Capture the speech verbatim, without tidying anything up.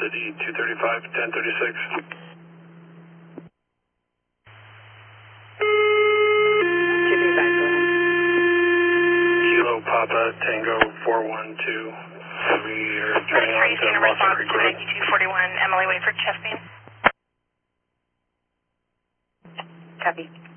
City, two thirty-five, ten thirty-six. two thirty-five, go ahead. Kilo Papa Tango four one two. We are turning on to Mossad Creek Road. ninety-two forty-one, Emily Way for Chesapeake. Copy.